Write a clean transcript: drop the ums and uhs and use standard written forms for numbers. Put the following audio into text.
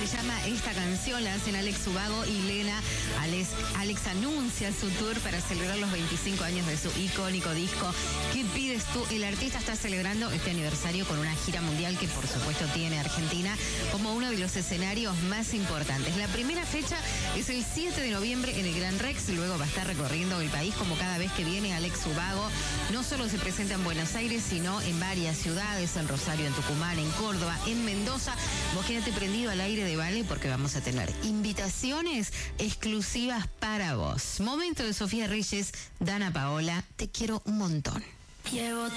llama esta canción, la hacen Alex Ubago y Lena. Alex anuncia su tour para celebrar los 25 años de su icónico disco. ¿Qué pides tú? El artista está celebrando este aniversario con una gira mundial que por supuesto tiene Argentina como uno de los escenarios más importantes. La primera fecha es el 7 de noviembre en el Gran Rex, luego va a estar recorriendo el país como cada vez que viene Alex Ubago. No solo se presenta en Buenos Aires, sino en varias ciudades, en Rosario, en Tucumán, en Córdoba, en Mendoza. Vos quédate prendido al aire de Vale porque vamos a tener invitaciones exclusivas para vos. Momento de Sofía Reyes, Dana Paola, te quiero un montón.